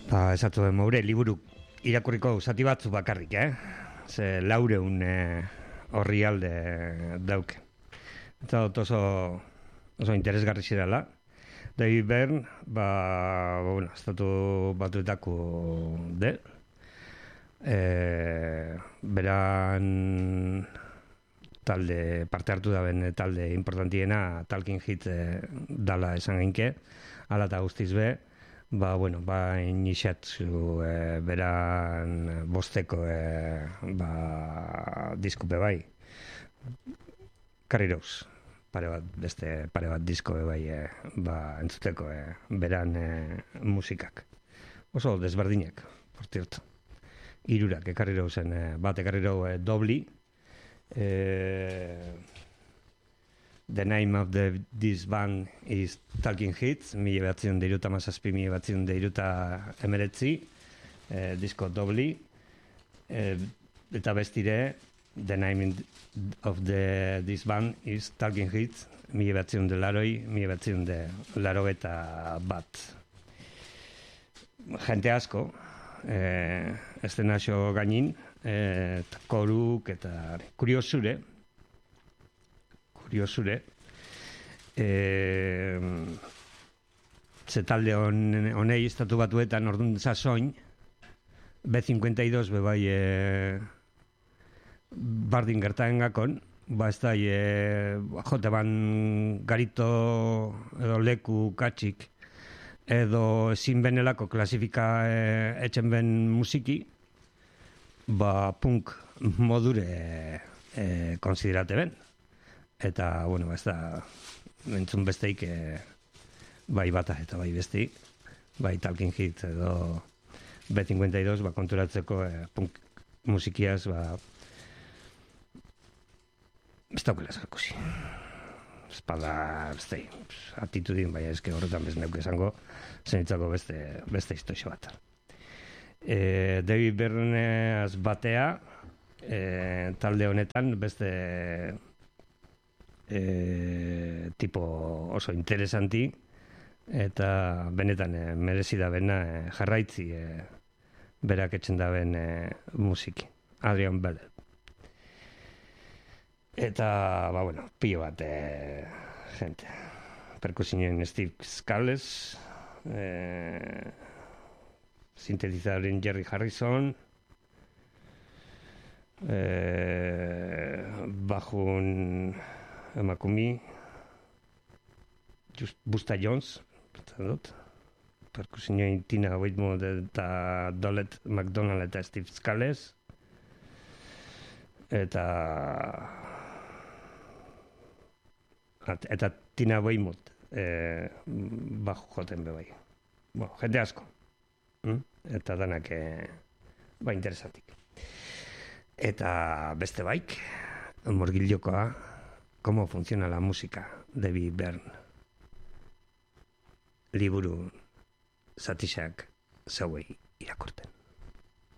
Esatu den maure, liburu irakurriko zati batzu bakarrik, Ze laureun horri alde dauke. Eta oso interesgarri zirela. David Byrne, estatu batuetako beran parte hartu da ben talde importantiena Talking Heads dala esan gainke, ala eta guztiz be, inixatzu beran bosteko diskupe bai. Carrie Rose, beste pare bat disko bai entzuteko beran musikak. Oso desberdinak, por cierto. Irurak, Carrie Rosen, Carrie Rose dobli. The name of this band is Talking Heads, 1977 disko dobli. Eta bestire, the name of this band is Talking Heads, 1981. Jente asko, estenazio gainin, koruk eta kuriosure, ze talde honei estatu batuetan orduan zazoin, B52 bebai bardin gertaen gakon, ez da jote ban garito edo leku katxik edo ezin benelako klasifika etxen ben musiki, punk modure konsiderate ben. Eta, ez da, entzun besteik bai bata eta bai besti, bai Talking Heads edo B52 konturatzeko punk musikiaz ez daukela zarkusi. Espada, atitudin, bai eske horretan bez neuk esango, zenitzako beste historio bat. David Byrneaz batea, talde honetan beste tipo oso interesanti eta benetan merezi da bena jarraitzi berak etxen da ben musiki. Adrian Bell. Eta, pilo bat gente. Perkusioen Steve Scales, sintetizadoren Jerry Harrison, bajun emakumi, Busta Jones, perkusioen Tina Whitmore eta Dolet McDonald eta Steve Scales, eta Tina Weymouth bajo joten bebai. Jende asko. Eta danak interesantik. Eta beste baik, morgilokoa, cómo funciona la música de David Byrne. Liburu zatisak zauei irakurten.